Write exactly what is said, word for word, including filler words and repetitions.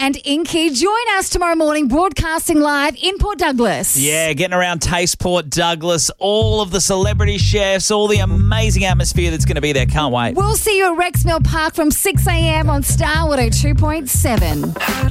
and Inky. Join us tomorrow morning, broadcasting live in Port Douglas. Yeah, getting around Taste Port Douglas, all of the celebrity chefs, all the amazing atmosphere that's going to be there. Can't wait. We'll see you at Rexmill Park from six a.m. on Star one oh two point seven.